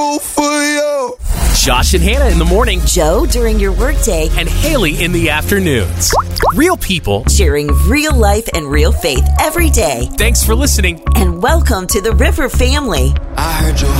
For you. Josh and Hannah in the morning. Joe during your workday. And Haley in the afternoons. Real people. Sharing real life and real faith every day. Thanks for listening. And welcome to the River family. I heard you